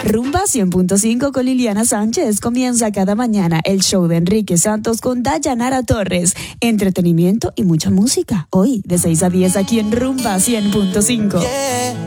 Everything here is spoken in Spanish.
Rumba 100.5 con Liliana Sánchez. Comienza cada mañana el show de Enrique Santos con Dayanara Torres. Entretenimiento y mucha música. Hoy de 6 a 10 aquí en Rumba 100.5.